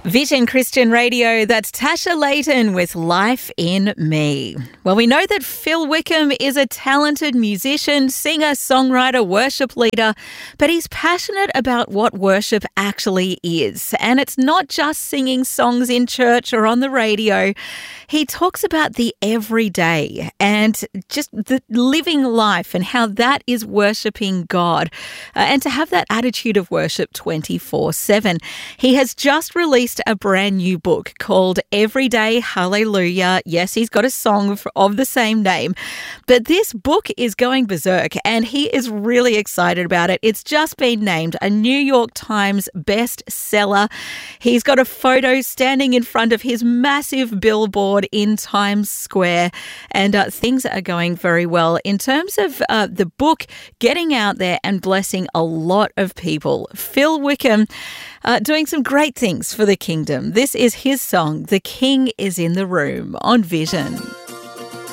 Vision Christian Radio, that's Tasha Layton with Life in Me. Well, we know that Phil Wickham is a talented musician, singer, songwriter, worship leader, but he's passionate about what worship actually is. And it's not just singing songs in church or on the radio. He talks about the everyday and just the living life and how that is worshipping God, and to have that attitude of worship 24/7. He has just released a brand new book called Everyday Hallelujah. Yes, he's got a song of the same name, but this book is going berserk and he is really excited about it. It's just been named a New York Times bestseller. He's got a photo standing in front of his massive billboard in Times Square, and things are going very well in terms of the book getting out there and blessing a lot of people. Phil Wickham doing some great things for the kingdom. This is his song, The King is in the Room, on Vision.